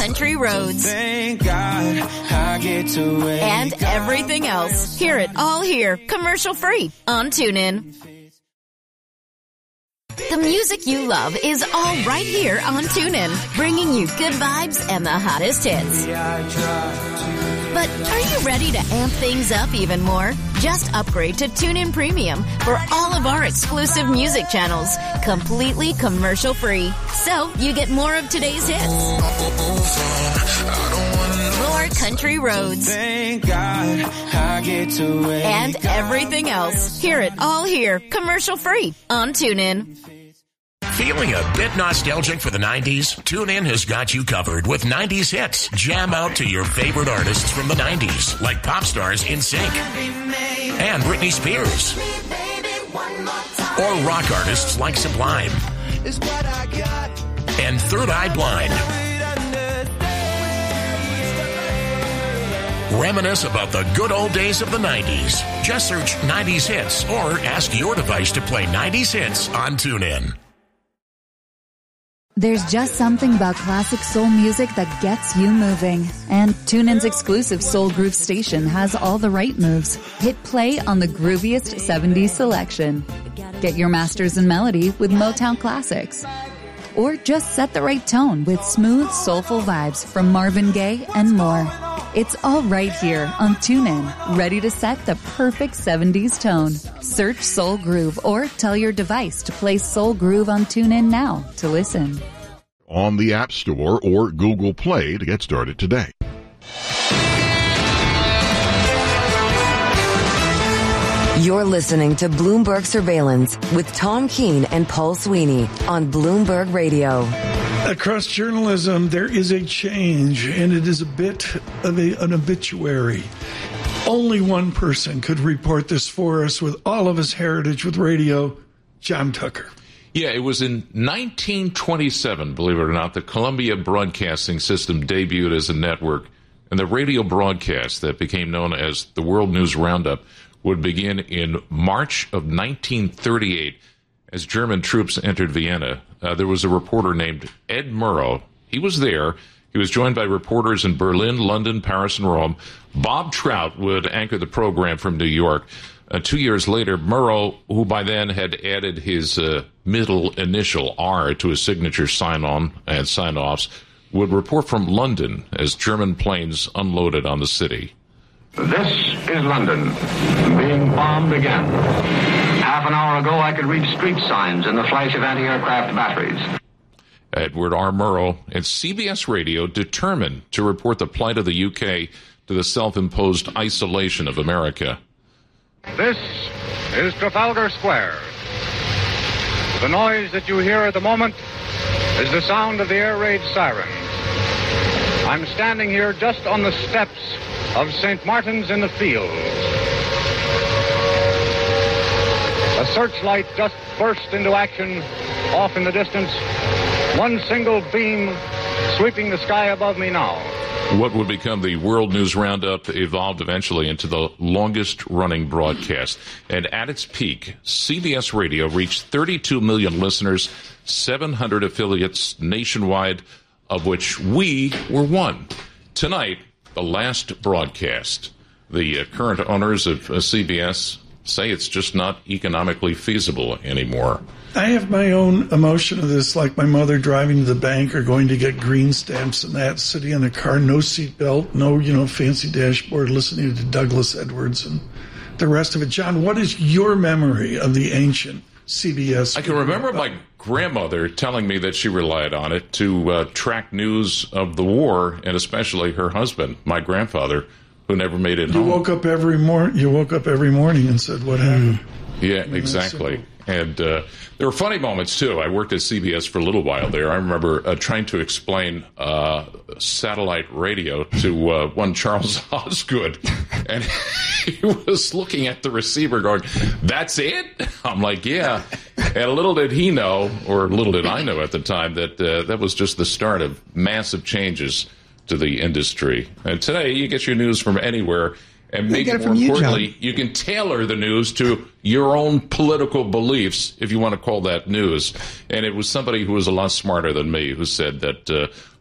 country roads, Thank God I get to wake and everything else. Hear it all here, commercial-free on TuneIn. The music you love is all right here on TuneIn, bringing you good vibes and the hottest hits. But are you ready to amp things up even more? Just upgrade to TuneIn Premium for all of our exclusive music channels, completely commercial-free. So you get more of today's hits, more country roads, Thank God I get to wake and everything else. Hear it all here, commercial-free on TuneIn. Feeling a bit nostalgic for the 90s? TuneIn has got you covered with 90s hits. Jam out to your favorite artists from the 90s, like pop stars NSYNC and Britney Spears, or rock artists like Sublime and Third Eye Blind. Reminisce about the good old days of the 90s. Just search 90s hits or ask your device to play 90s hits on TuneIn. There's just something about classic soul music that gets you moving. And TuneIn's exclusive Soul Groove station has all the right moves. Hit play on the grooviest 70s selection. Get your masters in melody with Motown classics. Or just set the right tone with smooth, soulful vibes from Marvin Gaye and more. It's all right here on TuneIn, ready to set the perfect 70s tone. Search Soul Groove or tell your device to play Soul Groove on TuneIn now to listen. On the App Store or Google Play to get started today. You're listening to Bloomberg Surveillance with Tom Keene and Paul Sweeney on Bloomberg Radio. Across journalism, there is a change, and it is a bit of an obituary. Only one person could report this for us with all of his heritage with radio, John Tucker. Yeah, it was in 1927, believe it or not, the Columbia Broadcasting System debuted as a network, and the radio broadcast that became known as the World News Roundup would begin in March of 1938 as German troops entered Vienna. There was a reporter named Ed Murrow. He was there. He was joined by reporters in Berlin, London, Paris, and Rome. Bob Trout would anchor the program from New York. 2 years later, Murrow, who by then had added his middle initial R to his signature sign-on and sign-offs, would report from London as German planes unloaded on the city. This is London, being bombed again. Half an hour ago, I could read street signs in the flash of anti-aircraft batteries. Edward R. Murrow and CBS Radio determined to report the plight of the UK to the self-imposed isolation of America. This is Trafalgar Square. The noise that you hear at the moment is the sound of the air raid sirens. I'm standing here just on the steps of St. Martin's in the Fields. A searchlight just burst into action off in the distance. One single beam sweeping the sky above me now. What would become the World News Roundup evolved eventually into the longest-running broadcast. And at its peak, CBS Radio reached 32 million listeners, 700 affiliates nationwide, of which we were one. Tonight, the last broadcast. The current owners of CBS say it's just not economically feasible anymore. I have my own emotion of this, like my mother driving to the bank or going to get green stamps and that, sitting in a car, no seatbelt, no, fancy dashboard, listening to Douglas Edwards and the rest of it. John, what is your memory of the ancient CBS? I can remember my grandmother telling me that she relied on it to track news of the war, and especially her husband, my grandfather, who never made it home. You woke up every morning and said, "What happened?" Yeah, exactly. And there were funny moments, too. I worked at CBS for a little while there. I remember trying to explain satellite radio to one Charles Osgood. And he was looking at the receiver going, "That's it?" I'm like, "Yeah." And little did he know, or little did I know at the time, that that was just the start of massive changes to the industry. And today, you get your news from anywhere. And maybe more importantly, you can tailor the news to your own political beliefs, if you want to call that news. And it was somebody who was a lot smarter than me who said that